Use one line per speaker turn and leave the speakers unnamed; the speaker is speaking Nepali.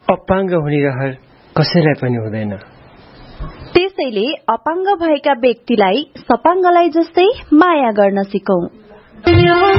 अपाङ्ग हुने रहर कसैलाई पनि हुँदैन।
त्यसैले अपाङ्ग भएका व्यक्तिलाई सपाङ्गलाई जस्तै माया गर्न सिकौं।